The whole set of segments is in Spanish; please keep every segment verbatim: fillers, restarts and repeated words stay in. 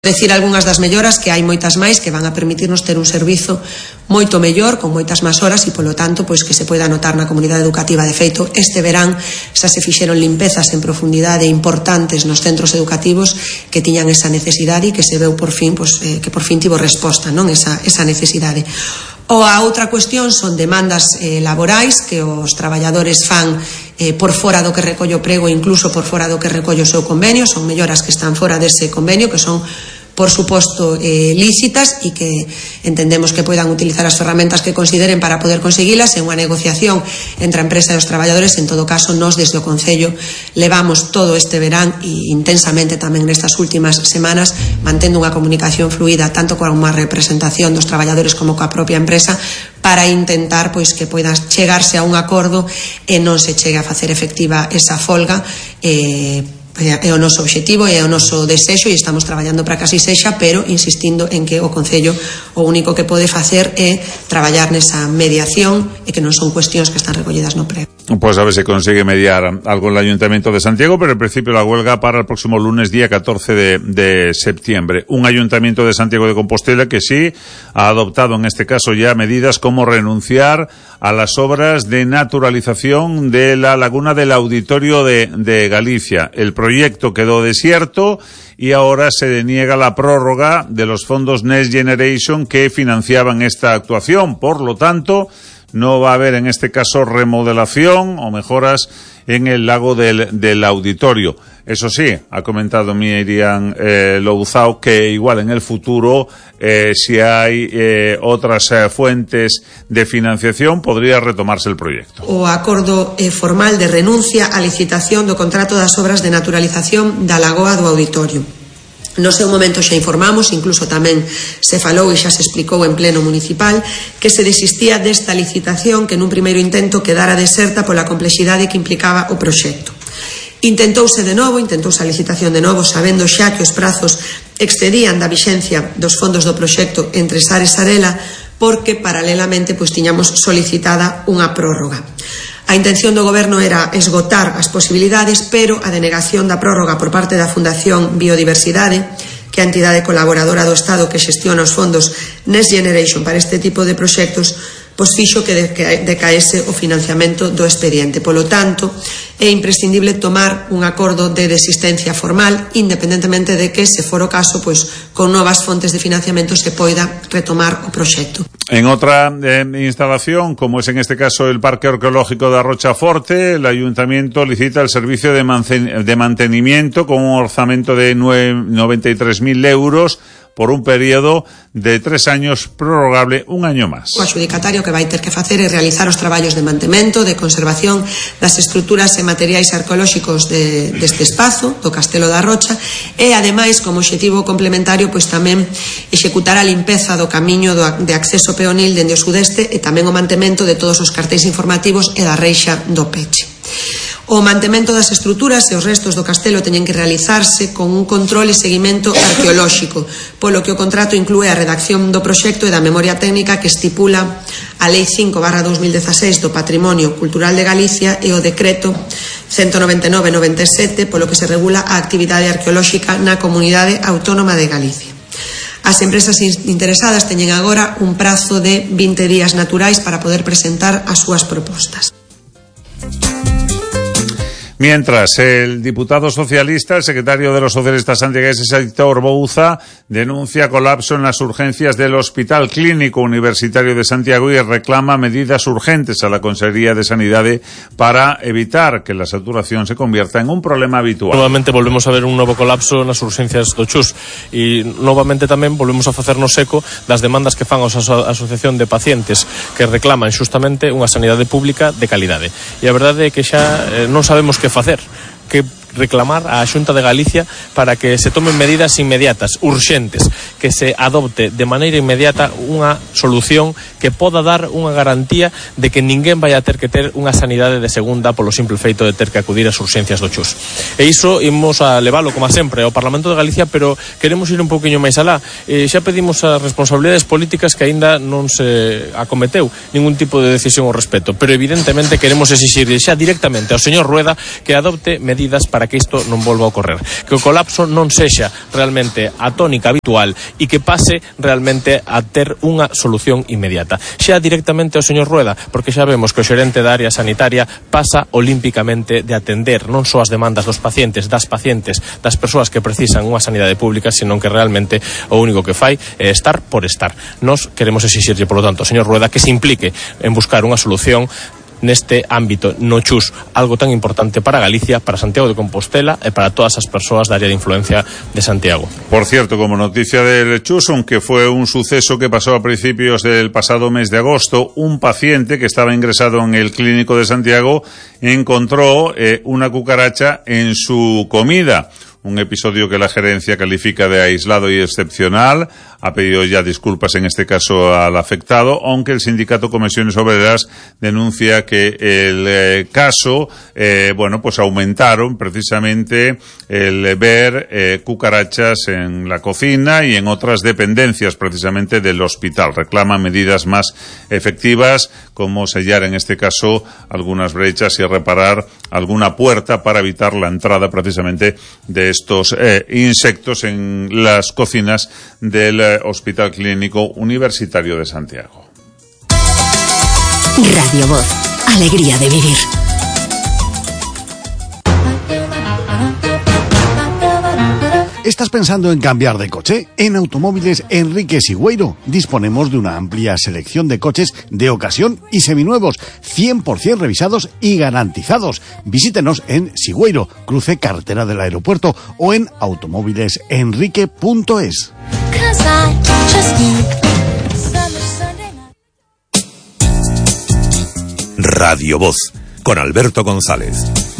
Decir algunhas das melloras, que hai moitas máis que van a permitirnos ter un servizo moito mellor, con moitas máis horas e, polo tanto, pois que se poida notar na comunidade educativa. De feito, este verán xa se fixeron limpezas en profundidade importantes nos centros educativos que tiñan esa necesidade e que se veu por fin, pois, eh, que por fin tivo resposta, non, esa, esa necesidade. O a outra cuestión son demandas eh, laborais que os traballadores fan eh, por fora do que recollo o prego e incluso por fora do que recollo o seu convenio. Son melloras que están fora dese convenio, que son por suposto eh, lícitas e que entendemos que poidan utilizar as ferramentas que consideren para poder conseguilas en unha negociación entre a empresa e os traballadores. En todo caso, nós desde o Concello levamos todo este verán e intensamente tamén nestas últimas semanas mantendo unha comunicación fluida tanto con unha representación dos traballadores como coa propia empresa para intentar pois que poida chegarse a un acordo e non se chegue a facer efectiva esa folga. eh, É o noso obxectivo, é o noso desexo e estamos traballando para que así sexa, pero insistindo en que o Concello o único que pode facer é traballar nesa mediación e que non son cuestións que están recollidas no prego. Pues a ver si consigue mediar algo en el Ayuntamiento de Santiago, pero en principio la huelga para el próximo lunes, día catorce de, de septiembre. Un Ayuntamiento de Santiago de Compostela que sí ha adoptado en este caso ya medidas como renunciar a las obras de naturalización de la laguna del Auditorio de, de Galicia. El proyecto quedó desierto y ahora se deniega la prórroga de los fondos Next Generation que financiaban esta actuación. Por lo tanto, no va a haber en este caso remodelación o mejoras en el lago del, del Auditorio. Eso sí, ha comentado Miriam eh, Louzao que igual en el futuro, eh, si hay eh, otras eh, fuentes de financiación, podría retomarse el proyecto. O acordo eh, formal de renuncia á licitación do contrato das obras de naturalización da lagoa do Auditorio. No seu momento xa informamos, incluso tamén se falou e xa se explicou en pleno municipal, que se desistía desta licitación que nun primeiro intento quedara deserta pola complexidade que implicaba o proxecto. Intentouse de novo, intentouse a licitación de novo, sabendo xa que os prazos excedían da vixencia dos fondos do proxecto entre Sar e Sarela, porque paralelamente pois tiñamos solicitada unha prórroga. A intención do Goberno era esgotar as posibilidades, pero a denegación da prórroga por parte da Fundación Biodiversidade, que é a entidade colaboradora do Estado que xestiona os fondos Next Generation para este tipo de proxectos, pois fixo que decaese o financiamento do expediente. Polo tanto, é imprescindible tomar un acordo de desistencia formal, independentemente de que, se for o caso, pois con novas fontes de financiamento se poida retomar o proxecto. En otra eh, instalación, como es en este caso el Parque Arqueológico de Rochaforte, el Ayuntamiento licita el servicio de, de mantenimiento con un orzamento de noventa y tres mil euros por un período de tres años prorrogable un año máis. O adxudicatario que vai ter que facer é realizar os traballos de mantemento, de conservación das estruturas e materiais arqueolóxicos de, deste espazo, do Castelo da Rocha, e ademais, como obxectivo complementario, pois tamén executar a limpeza do camiño do, de acceso peonil dende o sudeste e tamén o mantemento de todos os cartéis informativos e da reixa do peche. O mantemento das estruturas e os restos do castelo teñen que realizarse con un control e seguimento arqueolóxico, polo que o contrato inclúe a redacción do proxecto e da memoria técnica que estipula a Lei cinco barra dos mil dezaseis do Patrimonio Cultural de Galicia e o Decreto ciento noventa e nove barra noventa e sete, polo que se regula a actividade arqueolóxica na Comunidade Autónoma de Galicia. As empresas interesadas teñen agora un prazo de vinte días naturais para poder presentar as súas propostas. Mientras, el diputado socialista, el secretario de los socialistas santiagueses, Héctor Bouza, denuncia colapso en las urgencias del Hospital Clínico Universitario de Santiago y reclama medidas urgentes a la Consejería de Sanidad para evitar que la saturación se convierta en un problema habitual. Nuevamente volvemos a ver un novo colapso nas urgencias do Chus e novamente tamén volvemos a facernos eco das demandas que fan a Asociación de Pacientes que reclaman xustamente unha sanidade pública de calidade. E a verdade é que xa eh, non sabemos que facer, que reclamar á Xunta de Galicia para que se tomen medidas inmediatas, urxentes, que se adopte de maneira inmediata unha solución que poda dar unha garantía de que ninguén vai a ter que ter unha sanidade de segunda polo simple feito de ter que acudir ás urxencias do Chus. E iso imos a leválo, como sempre, ao Parlamento de Galicia, pero queremos ir un pouquiño máis alá. E xa pedimos as responsabilidades políticas que aínda non se acometeu ningún tipo de decisión ao respecto, pero evidentemente queremos exixir xa directamente ao señor Rueda que adopte medidas para para que isto non volva a ocorrer. Que o colapso non sexa realmente a tónica habitual e que pase realmente a ter unha solución inmediata. Xa directamente ao señor Rueda, porque xa vemos que o xerente da área sanitaria pasa olímpicamente de atender non só as demandas dos pacientes, das pacientes, das persoas que precisan unha sanidade pública, senón que realmente o único que fai é estar por estar. Nos queremos exixirlle, polo tanto, ao señor Rueda que se implique en buscar unha solución neste ámbito no Chus, algo tan importante para Galicia, para Santiago de Compostela e para todas as persoas da área de influencia de Santiago. Por cierto, como noticia del Chus, aunque fue un suceso que pasó a principios del pasado mes de agosto, un paciente que estaba ingresado en el clínico de Santiago encontró eh, una cucaracha en su comida. Un episodio que la gerencia califica de aislado y excepcional. Ha pedido ya disculpas en este caso al afectado, aunque el sindicato Comisiones Obreras denuncia que el eh, caso, eh, bueno, pues aumentaron precisamente el ver eh, cucarachas en la cocina y en otras dependencias precisamente del hospital. Reclaman medidas más efectivas, como sellar en este caso algunas brechas y reparar alguna puerta para evitar la entrada precisamente de estos eh, insectos en las cocinas del eh, Hospital Clínico Universitario de Santiago. Radio Voz, alegría de vivir. ¿Estás pensando en cambiar de coche? En Automóviles Enrique Sigüeiro disponemos de una amplia selección de coches de ocasión y seminuevos, cien por ciento revisados y garantizados. Visítenos en Sigüeiro, cruce carretera del aeropuerto, o en automóviles enrique punto es. Radio Voz, con Alberto González.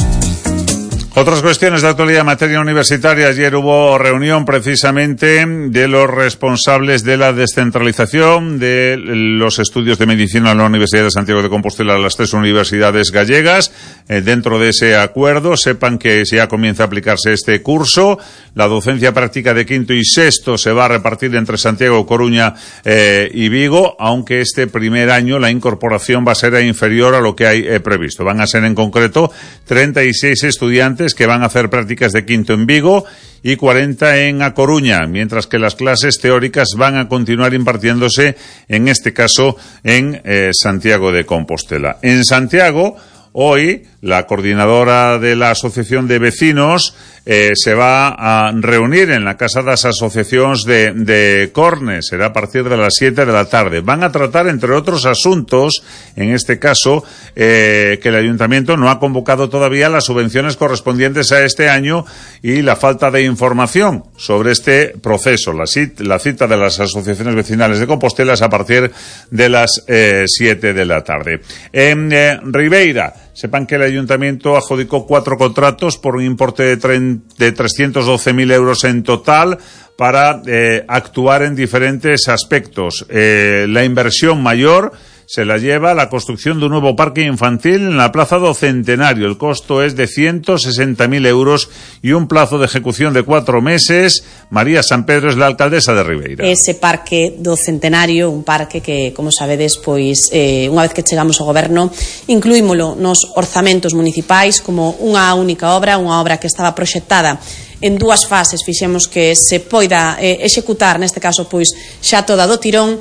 Otras cuestiones de actualidad en materia universitaria. Ayer hubo reunión precisamente de los responsables de la descentralización de los estudios de medicina en la Universidad de Santiago de Compostela, las tres universidades gallegas. Eh, dentro de ese acuerdo, sepan que ya comienza a aplicarse este curso. La docencia práctica de quinto y sexto se va a repartir entre Santiago, Coruña eh, y Vigo, aunque este primer año la incorporación va a ser inferior a lo que hay eh, previsto. Van a ser en concreto treinta y seis estudiantes que van a hacer prácticas de quinto en Vigo y cuarenta en A Coruña, mientras que las clases teóricas van a continuar impartiéndose, en este caso, en eh, Santiago de Compostela. En Santiago, hoy, la coordinadora de la Asociación de Vecinos eh, se va a reunir en la Casa de las Asociaciones de, de Cornes. Será a partir de las siete de la tarde. Van a tratar, entre otros asuntos, en este caso, eh, que el Ayuntamiento no ha convocado todavía las subvenciones correspondientes a este año y la falta de información sobre este proceso. La, cita, la cita de las asociaciones vecinales de Compostela es a partir de las eh, siete de la tarde. En eh, Ribeira, sepan que el Ayuntamiento adjudicó cuatro contratos por un importe de, de trescientos doce mil euros en total para eh, actuar en diferentes aspectos. Eh, la inversión mayor se la lleva la construcción de un nuevo parque infantil en la Plaza do Centenario. El costo es de ciento sesenta mil euros y un plazo de ejecución de cuatro meses. María San Pedro es la alcaldesa de Ribeira. Ese parque do Centenario, un parque que, como sabedes, pois, eh, unha vez que chegamos ao goberno, incluímolo nos orzamentos municipais como unha única obra, unha obra que estaba proxectada en dúas fases. Fixemos que se poida eh, executar, neste caso, pois, xa toda do tirón.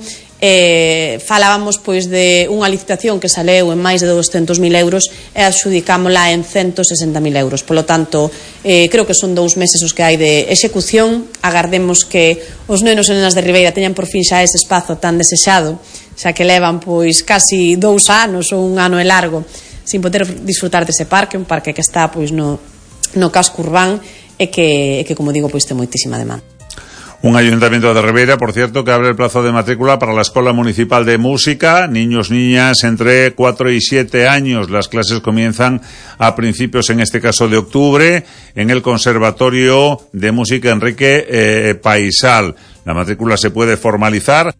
Eh, falábamos pois de unha licitación que saleu en máis de doscentos mil euros e adxudicámola en ciento sesenta mil euros. Polo tanto, eh, creo que son dous meses os que hai de execución. Agardemos que os nenos e nenas de Ribeira teñan por fin xa ese espazo tan desexado, xa que levan pois casi dous anos ou un ano e largo sin poder disfrutar dese parque, un parque que está pois no, no casco urbán e que, e que, como digo, pois ten moitísima demanda. Un ayuntamiento de Ribeira, por cierto, que abre el plazo de matrícula para la Escuela Municipal de Música. Niños, niñas entre cuatro y siete años. Las clases comienzan a principios, en este caso, de octubre, en el Conservatorio de Música Enrique eh, Paisal. La matrícula se puede formalizar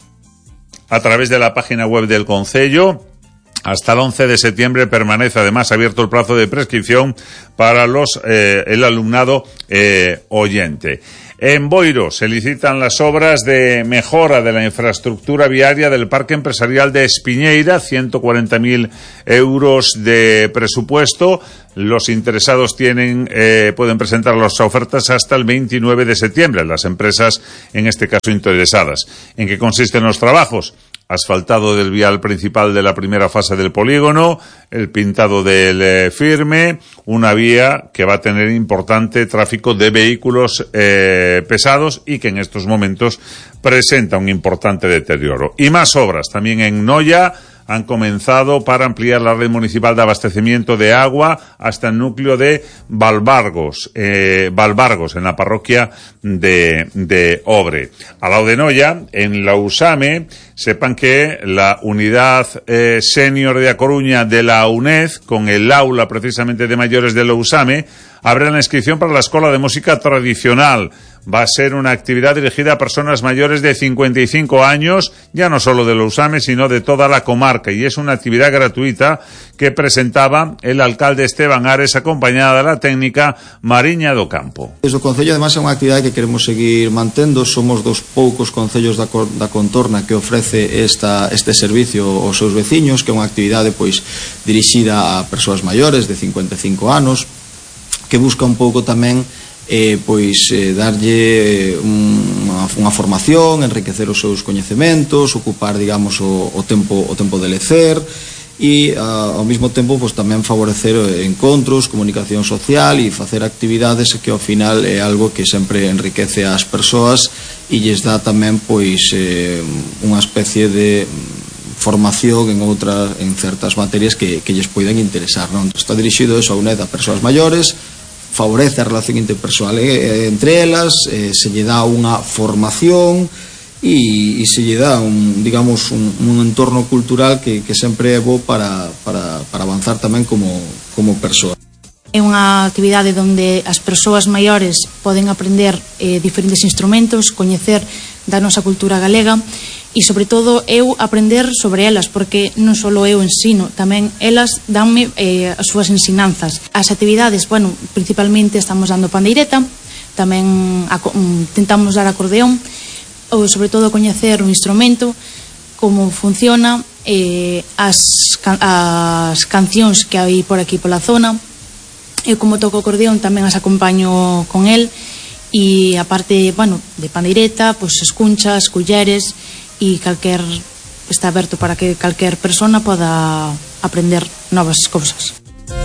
a través de la página web del Concello. Hasta el once de septiembre permanece además abierto el plazo de prescripción para los eh, el alumnado eh, oyente. En Boiro se licitan las obras de mejora de la infraestructura viaria del Parque Empresarial de Espiñeira, ciento cuarenta mil euros de presupuesto. Los interesados tienen eh, pueden presentar las ofertas hasta el veintinueve de septiembre, las empresas en este caso interesadas. ¿En qué consisten los trabajos? Asfaltado del vial principal de la primera fase del polígono, el pintado del eh, firme, una vía que va a tener importante tráfico de vehículos eh, pesados y que en estos momentos presenta un importante deterioro. Y más obras también en Noia han comenzado para ampliar la red municipal de abastecimiento de agua hasta el núcleo de Valbargos, eh, Valbargos en la parroquia de, de Obre. Al lado de Noia, en la Usame, sepan que la unidad eh, senior de A Coruña de la UNED, con el aula precisamente de mayores de la Usame, abre la inscripción para la Escuela de Música Tradicional. Va a ser una actividad dirigida a personas mayores de cincuenta y cinco años, ya no solo de la Usame, sino de toda la comarca, y es una actividad gratuita que presentaba el alcalde Esteban Ares, acompañada de la técnica Mariña do Campo. Desde o Concello, además, é unha actividade que queremos seguir mantendo. Somos dos poucos concellos da, da contorna que ofrece esta, este servicio aos seus veciños, que é unha actividade pois dirixida a persoas maiores de cincuenta e cinco anos, que busca un pouco tamén eh, pois eh, darlle unha, unha formación, enriquecer os seus coñecementos, ocupar, digamos, o, o tempo o tempo de lecer e a, ao mesmo tempo pois tamén favorecer encontros, comunicación social e facer actividades que ao final é algo que sempre enriquece ás persoas e lles dá tamén pois eh, unha especie de formación en outras, en certas materias que, que lles poden interesar, non? Está dirixido eso a UNED a persoas maiores, favorece a relación interpersoal eh, entre elas, eh, se lle dá unha formación e, e se lle dá un, digamos, un, un entorno cultural que, que sempre é bo para, para, para avanzar tamén como, como persoa. É unha actividade onde as persoas maiores poden aprender eh, diferentes instrumentos, coñecer da nosa cultura galega e, sobre todo, eu aprender sobre elas, porque non só eu ensino, tamén elas danme eh, as súas ensinanzas. As actividades, bueno, principalmente estamos dando pandeireta, tamén tentamos dar acordeón, ou, sobre todo, coñecer un instrumento, como funciona, eh, as, as cancións que hai por aquí pola zona. Eu, como toco acordeón, tamén as acompaño con el, e aparte, bueno, de pandeireta, pois escunchas, culleres, e calquer está aberto para que calquer persona poda aprender novas cousas.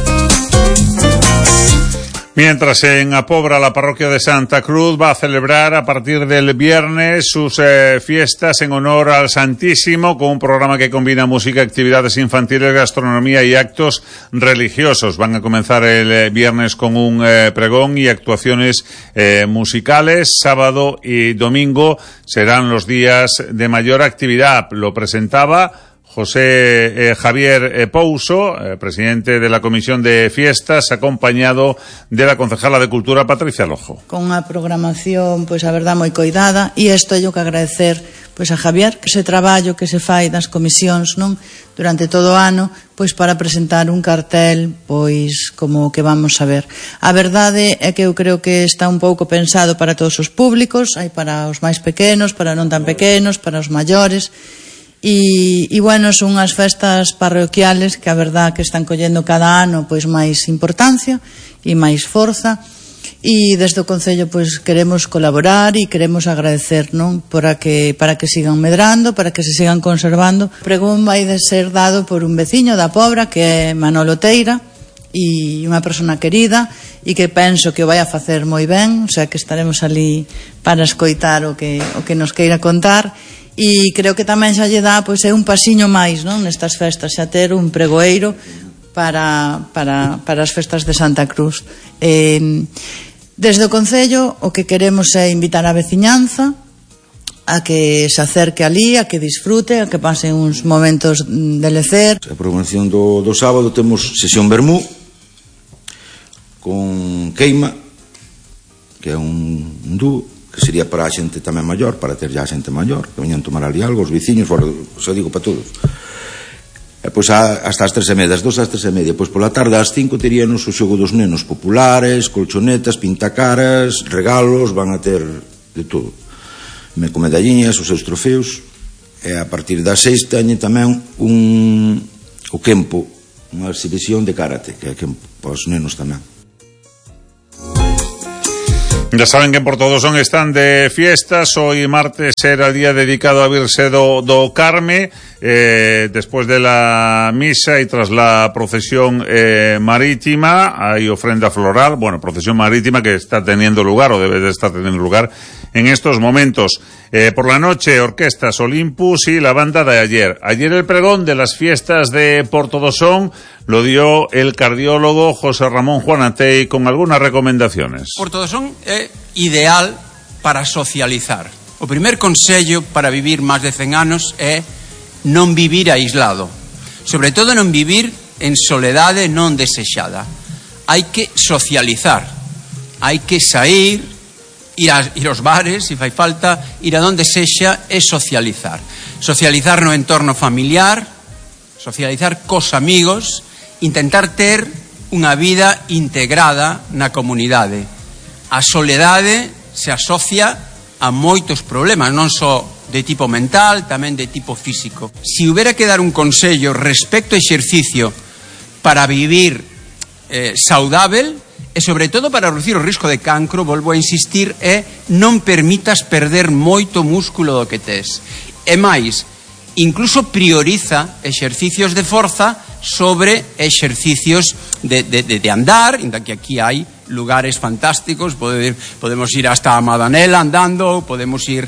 Mientras en Apobra la parroquia de Santa Cruz va a celebrar a partir del viernes sus eh, fiestas en honor al Santísimo, con un programa que combina música, actividades infantiles, gastronomía y actos religiosos. Van a comenzar el eh, viernes con un eh, pregón y actuaciones eh, musicales. Sábado y domingo serán los días de mayor actividad. Lo presentaba José eh, Javier eh, Pouso, eh, presidente de la Comisión de Fiestas, acompañado de la concejala de Cultura, Patricia Lojo. Con unha programación, pois a verdad, moi coidada, e isto é o que agradecer pois a Javier, que ese traballo que se fai das comisións, non, durante todo o ano, pois para presentar un cartel, pois como que vamos a ver. A verdade é que eu creo que está un pouco pensado para todos os públicos, hai para os máis pequenos, para non tan pequenos, para os maiores. E, e bueno, son unhas festas parroquiales que a verdad que están collendo cada ano pois máis importancia e máis forza, e desde o Concello pois queremos colaborar e queremos agradecer, non, para que, para que sigan medrando, para que se sigan conservando. O pregón vai de ser dado por un veciño da Pobra, que é Manolo Teira, e unha persona querida e que penso que o vai a facer moi ben, o sea que estaremos ali para escoitar o que, o que nos queira contar. E creo que tamén xa lle dá pois é un pasiño máis, non, nestas festas, xa ter un pregoeiro para, para, para as festas de Santa Cruz. Eh, desde o Concello o que queremos é invitar a veciñanza a que se acerque ali, a que disfrute, a que pasen uns momentos de lecer. A programación do, do sábado temos sesión vermú con queima, que é un, un dúo que sería para a xente tamén maior, para ter ya a xente maior, que veñan tomar ali algo, os veciños, bueno, xa digo para todos. E pois a, hasta as tres e media, das dos ás tres e media. Pois pola tarde ás cinco teríanos o xogo dos nenos populares, colchonetas, pintacaras, regalos, van a ter de todo. Me con medalliñas, os seus trofeos. E a partir das seis teñen tamén un, o Kempo, unha exhibición de karate, que é Kempo, para os nenos tamén. Ya saben que en Portodosón están de fiestas. Hoy martes era el día dedicado a Virse do, do Carme. Eh, después de la misa y tras la procesión eh, marítima hay ofrenda floral, bueno, procesión marítima que está teniendo lugar o debe de estar teniendo lugar en estos momentos. Eh, por la noche, orquestas Olympus y la banda de ayer. Ayer el pregón de las fiestas de Portodosón lo dio el cardiólogo José Ramón Juanatei con algunas recomendaciones. Portodosón é ideal para socializar. O primer consello para vivir máis de cen anos é non vivir aislado. Sobre todo non vivir en soledade non desexada. Hai que socializar. Hai que sair, ir, a, ir aos bares, se fai falta, ir a donde sexa e socializar. Socializar no entorno familiar, socializar cos amigos, intentar ter unha vida integrada na comunidade. A soledade se asocia a moitos problemas, non só de tipo mental, tamén de tipo físico. Si hubiera que dar un consello respecto ao exercicio para vivir eh, saudável e sobre todo para reducir o risco de cancro, volvo a insistir, é non permitas perder moito músculo do que tes. E máis, incluso prioriza exercicios de forza sobre exercicios de, de, de, de andar, ainda que aquí hai lugares fantásticos, podemos ir hasta Madanela andando, podemos ir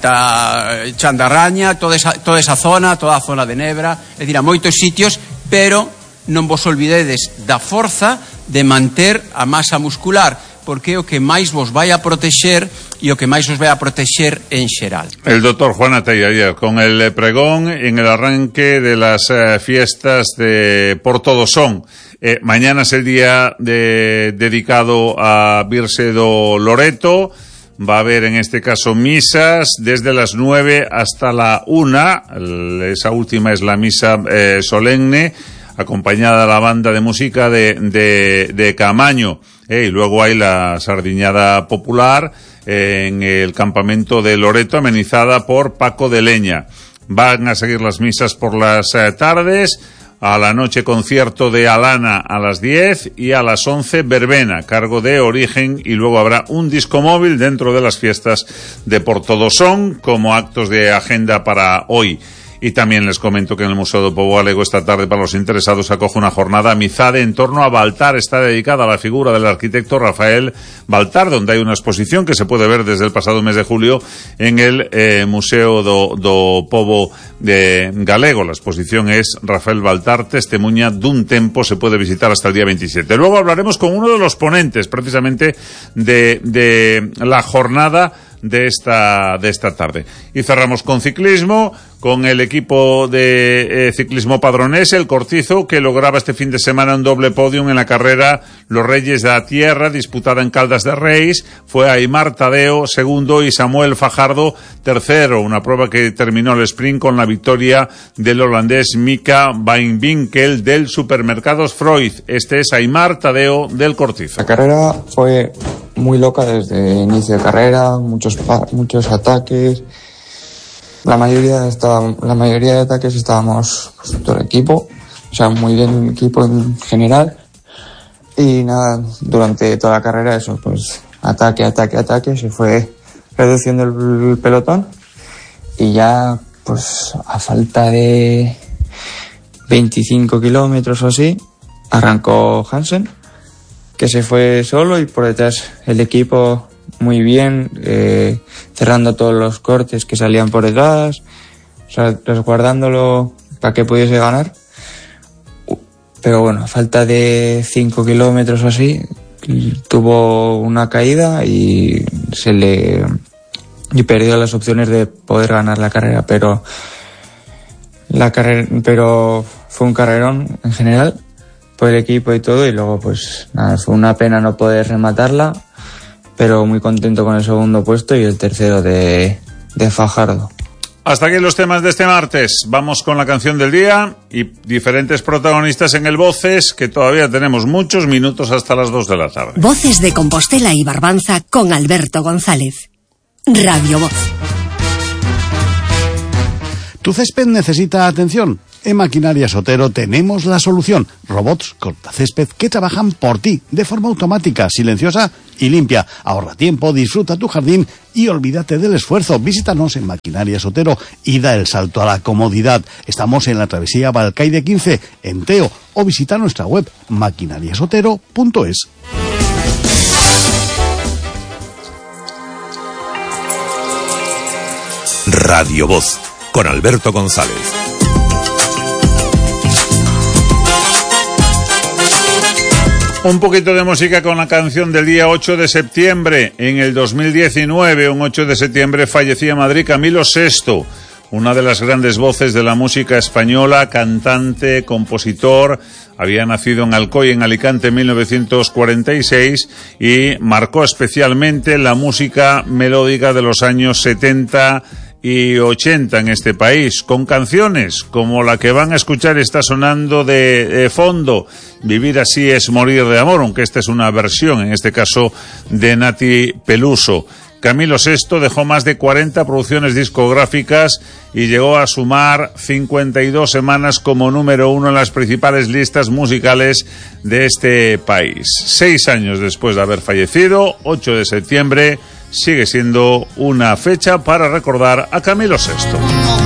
ata Chandarraña, toda esa, toda esa zona, toda a zona de Nebra, é dicir, a moitos sitios, pero non vos olvidedes da forza de manter a masa muscular, porque é o que máis vos vai a protexer e o que máis os vai a protexer en xeral. El doctor Juanatei ayer con el pregón en el arranque de las eh, fiestas de Portodosón. Eh, mañana es el día de, dedicado a Virse do Loreto. Va a haber en este caso misas desde las nueve hasta la una. Esa última es la misa eh, solemne, acompañada de la banda de música de, de, de Camaño. Eh, y luego hay la sardiñada popular eh, en el campamento de Loreto, amenizada por Paco de Leña. Van a seguir las misas por las eh, tardes. A la noche concierto de Alana a las diez y a las once verbena, cargo de Origen, y luego habrá un disco móvil dentro de las fiestas de Portodosón como actos de agenda para hoy. Y también les comento que en el Museo do Pobo Galego esta tarde, para los interesados, acoge una jornada amizade en torno a Baltar. Está dedicada a la figura del arquitecto Rafael Baltar, donde hay una exposición que se puede ver desde el pasado mes de julio en el eh, Museo do, do Pobo de Galego. La exposición es Rafael Baltar, testemunha dun tempo. Se puede visitar hasta el día veintisiete. Luego hablaremos con uno de los ponentes, precisamente, de, de la jornada de esta de esta tarde. Y cerramos con ciclismo, con el equipo de eh, ciclismo padronés, el Cortizo, que lograba este fin de semana un doble podium en la carrera Los Reyes de la Tierra, disputada en Caldas de Reis. Fue Aimar Tadeo segundo y Samuel Fajardo tercero, una prueba que terminó el sprint con la victoria del holandés Mika Van Winkel del Supermercados Freud. Este es Aimar Tadeo del Cortizo. La carrera fue muy loca desde inicio de carrera, muchos muchos ataques. La mayoría estaba, la mayoría de ataques estábamos pues, todo el equipo, o sea, muy bien el equipo en general. Y nada, durante toda la carrera eso, pues ataque, ataque, ataque, se fue reduciendo el, el pelotón. Y ya, pues a falta de veinticinco kilómetros o así, arrancó Hansen, que se fue solo, y por detrás el equipo muy bien, eh, cerrando todos los cortes que salían por detrás, o sea, resguardándolo para que pudiese ganar. Pero bueno, a falta de cinco kilómetros o así, tuvo una caída y se le y perdió las opciones de poder ganar la carrera, pero la carrera, pero fue un carrerón en general por el equipo y todo, y luego pues nada, fue una pena no poder rematarla, pero muy contento con el segundo puesto y el tercero de, de Fajardo. Hasta aquí los temas de este martes. Vamos con la canción del día y diferentes protagonistas en el Voces, que todavía tenemos muchos minutos hasta las dos de la tarde. Voces de Compostela y Barbanza con Alberto González. Radio Voz. ¿Tu césped necesita atención? En Maquinarias Otero tenemos la solución. Robots cortacésped que trabajan por ti de forma automática, silenciosa y limpia. Ahorra tiempo, disfruta tu jardín y olvídate del esfuerzo. Visítanos en Maquinarias Otero y da el salto a la comodidad. Estamos en la travesía Balcaide quince, en Teo, o visita nuestra web maquinarias otero punto es. Radio Voz, con Alberto González. Un poquito de música con la canción del día ocho de septiembre. En el dos mil diecinueve, un ocho de septiembre, fallecía en Madrid Camilo Sesto, una de las grandes voces de la música española, cantante, compositor. Había nacido en Alcoy, en Alicante, en mil novecientos cuarenta y seis y marcó especialmente la música melódica de los años setenta y ochenta en este país, con canciones como la que van a escuchar, está sonando de, de fondo, Vivir así es morir de amor, aunque esta es una versión, en este caso, de Nati Peluso. Camilo Sesto dejó más de cuarenta producciones discográficas y llegó a sumar cincuenta y dos semanas como número uno en las principales listas musicales de este país. Seis años después de haber fallecido, ocho de septiembre, sigue siendo una fecha para recordar a Camilo Sesto.